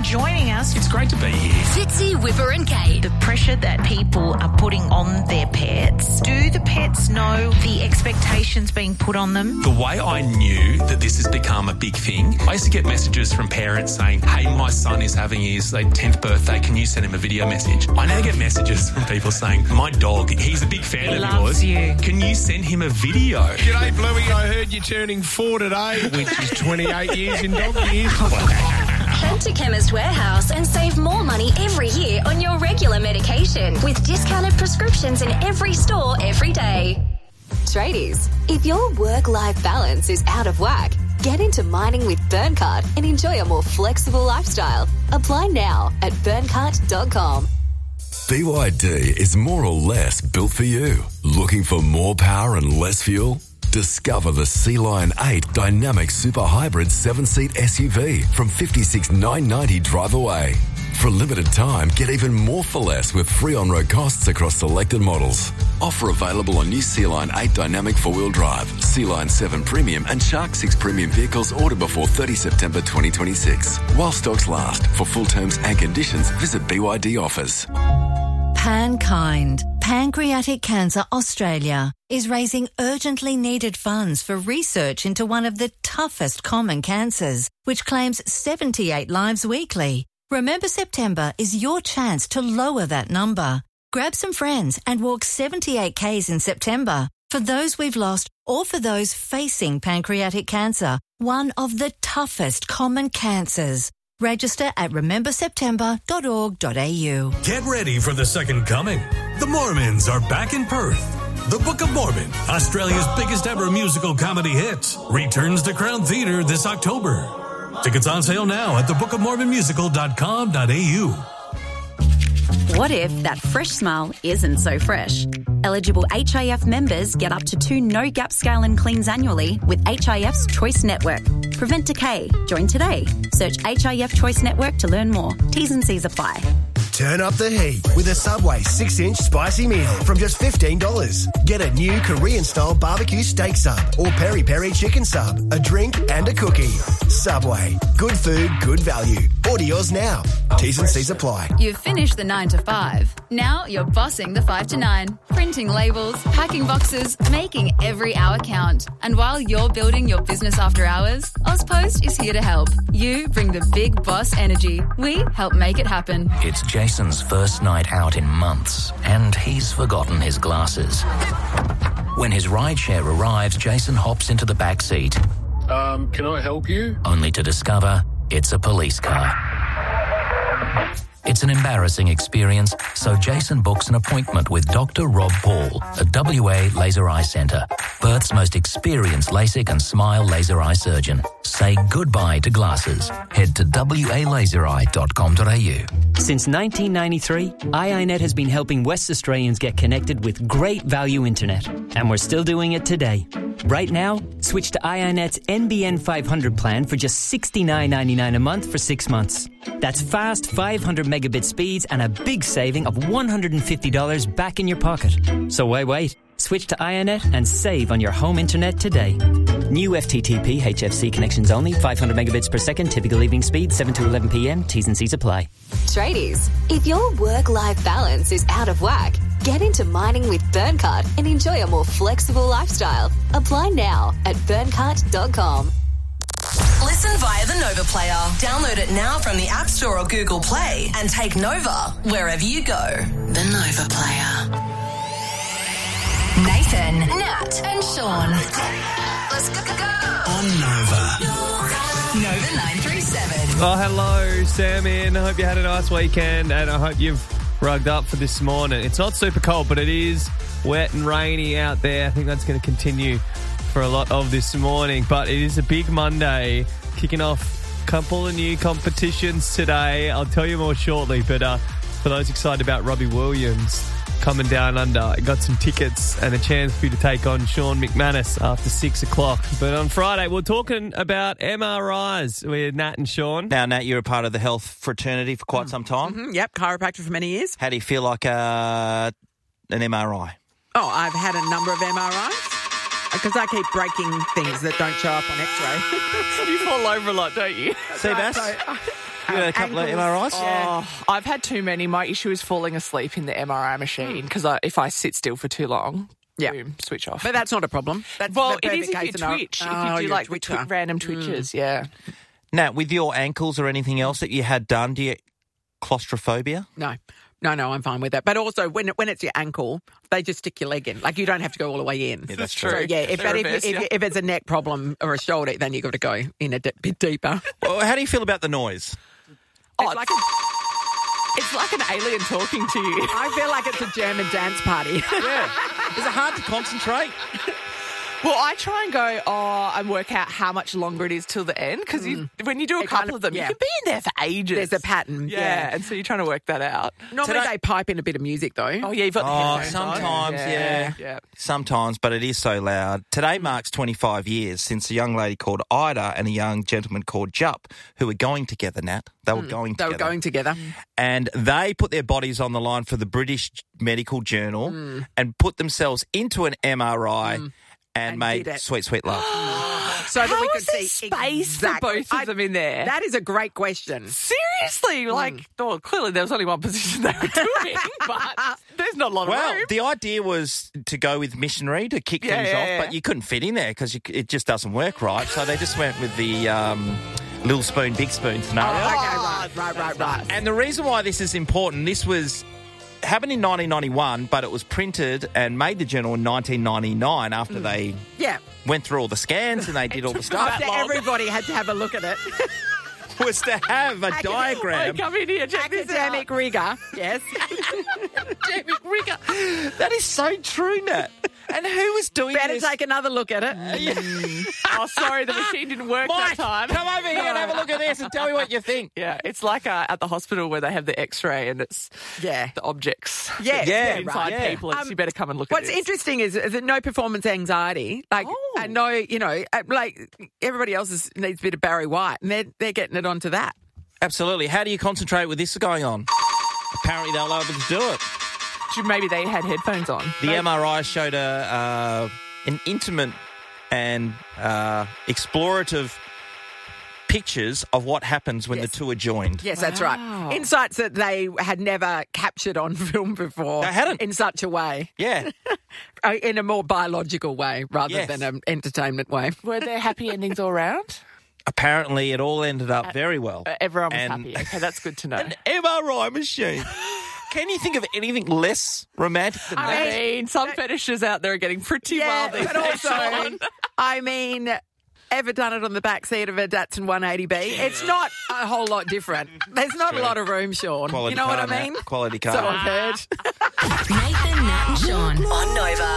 joining us. It's great to be here. Fitzy, Whipper and Kate. The pressure that people are putting on their pets. Do the pets know the expectations being put on them? The way I knew that this has become a big thing, I used to get messages from parents saying, hey, my son is having his 10th birthday, can you send him a video message? I now get messages from people saying, my dog, he's a big fan of yours. Loves you. Can you send him a video? G'day, Bluey. I heard you're turning 4 today, which is 28 years in dog years. Head to Chemist Warehouse and save more money every year on your regular medication with discounted prescriptions in every store every day. Tradies, if your work-life balance is out of whack, get into mining with Burncart and enjoy a more flexible lifestyle. Apply now at burncart.com. BYD is more or less built for you. Looking for more power and less fuel? Discover the Sea Lion 8 Dynamic Super Hybrid 7-seat SUV from $56,990 drive away. For a limited time, get even more for less with free on-road costs across selected models. Offer available on new Sea Lion 8 Dynamic 4-wheel drive, Sea Lion 7 Premium and Shark 6 Premium vehicles ordered before 30 September 2026. While stocks last. For full terms and conditions, visit BYD offers. PanKind, Pancreatic Cancer Australia, is raising urgently needed funds for research into one of the toughest common cancers, which claims 78 lives weekly. Remember September is your chance to lower that number. Grab some friends and walk 78 Ks in September for those we've lost or for those facing pancreatic cancer, one of the toughest common cancers. Register at rememberseptember.org.au. Get ready for the second coming. The Mormons are back in Perth. The Book of Mormon, Australia's biggest ever musical comedy hit, returns to Crown Theatre this October. Tickets on sale now at thebookofmormonmusical.com.au. What if that fresh smile isn't so fresh? Eligible HIF members get up to 2 no-gap scale and cleans annually with HIF's Choice Network. Prevent decay. Join today. Search HIF Choice Network to learn more. T's and C's apply. Turn up the heat with a Subway 6-inch spicy meal from just $15. Get a new Korean-style barbecue steak sub or peri-peri chicken sub, a drink and a cookie. Subway. Good food, good value. Order yours now. T's and C's apply. You've finished the 9 to 5. Now you're bossing the 5 to 9. Printing labels, packing boxes, making every hour count. And while you're building your business after hours, Ozpost is here to help. You bring the big boss energy. We help make it happen. It's Jason's first night out in months, and he's forgotten his glasses. When his rideshare arrives, Jason hops into the back seat. Can I help you? Only to discover it's a police car. It's an embarrassing experience, so Jason books an appointment with Dr. Rob Paul at WA Laser Eye Centre, Perth's most experienced LASIK and SMILE laser eye surgeon. Say goodbye to glasses. Head to walaseri.com.au. Since 1993, iiNet has been helping West Australians get connected with great value internet, and we're still doing it today. Right now, switch to iiNet's NBN 500 plan for just $69.99 a month for 6 months. That's fast 500 megabit speeds and a big saving of $150 back in your pocket. So why wait? Switch to iiNet and save on your home internet today. New FTTP HFC connections only, 500 megabits per second, typical evening speed, 7 to 11 p.m. T's and C's apply. Tradies, if your work-life balance is out of whack, get into mining with Burncart and enjoy a more flexible lifestyle. Apply now at burncart.com. Listen via the Nova Player. Download it now from the App Store or Google Play and take Nova wherever you go. The Nova Player. Nathan, Nat and Sean. Let's go. On Nova. Nova 937. Oh, hello, Sam in. I hope you had a nice weekend and I hope you've rugged up for this morning. It's not super cold, but it is wet and rainy out there. I think that's going to continue for a lot of this morning, but it is a big Monday, kicking off a couple of new competitions today. I'll tell you more shortly, but for those excited about Robbie Williams coming down under, got some tickets and a chance for you to take on Sean McManus after 6 o'clock. But on Friday, we're talking about MRIs with Nat and Sean. Now, Nat, you're a part of the health fraternity for quite some time. Mm-hmm. Yep, chiropractor for many years. How do you feel like an MRI? Oh, I've had a number of MRIs. Because I keep breaking things that don't show up on X-ray. You fall over a lot, don't you? Seabass? You had a couple of MRIs? Oh, I've had too many. My issue is falling asleep in the MRI machine because if I sit still for too long, boom, switch off. But that's not a problem. That's well, the it is if perfect you case to know. twitch. Oh, If you do you're like a twitcher. random twitches, yeah. Nat, with your ankles or anything else that you had done, do you get claustrophobia? No, I'm fine with that. But also, when it's your ankle, they just stick your leg in. Like, you don't have to go all the way in. Yeah, that's So, true. yeah, if it's a neck problem or a shoulder, then you've got to go in a bit deeper. Well, how do you feel about the noise? It's like an alien talking to you. I feel like it's a German dance party. Yeah. Is it hard to concentrate? Well, I try and go, and work out how much longer it is till the end, because when you do a couple of them, you can be in there for ages. There's a pattern, yeah. And so you're trying to work that out. Normally they pipe in a bit of music, though. Oh, yeah, you've got the headphones on. Sometimes, yeah. Sometimes, but it is so loud. Today marks 25 years since a young lady called Ida and a young gentleman called Jupp, who were going together, Nat. They were going together. They were going together. And they put their bodies on the line for the British Medical Journal and put themselves into an MRI and made sweet, sweet love. So that we How could is there see space for both of them in there? That is a great question. Seriously, well, clearly there was only one position they were doing, but there's not a lot of room. The idea was to go with missionary to kick things off, but you couldn't fit in there because it just doesn't work right. So they just went with the little spoon, big spoon scenario. Right. And the reason why this is important, this happened in 1991, but it was printed and made the journal in 1999 after they went through all the scans and they did all the stuff. After everybody had to have a look at it. Was to have a diagram. Come in here, check this out. Academic rigour, yes. Academic rigour. That is so true, Nat. And who was doing Better this? take another look at it. Oh, sorry, the machine didn't work Mike, that time. come over here and have a look at this and tell me what you think. Yeah, it's like at the hospital where they have the X-ray and it's the objects. Inside people. It's, you better come and look at What's this. interesting is that no performance anxiety. Like, and no, like everybody else needs a bit of Barry White, and they're getting it onto that. Absolutely. How do you concentrate with this going on? Apparently they were able to do it. Maybe they had headphones on. The MRI showed an intimate and explorative pictures of what happens when the two are joined. Yes, that's right. Insights that they had never captured on film before. They hadn't. In such a way. Yeah. In a more biological way rather than an entertainment way. Were there happy endings all round? Apparently it all ended up very well. Everyone was happy. Okay, that's good to know. An MRI machine. Can you think of anything less romantic than that? I mean, some fetishes out there are getting pretty wild these but days, also, Sean. I mean, ever done it on the back seat of a Datsun 180B? It's not a whole lot different. There's not a lot of room, Sean. Quality you know car, what I mean? Nat. Quality car. So I've heard. Nathan, Nat and Sean on Nova.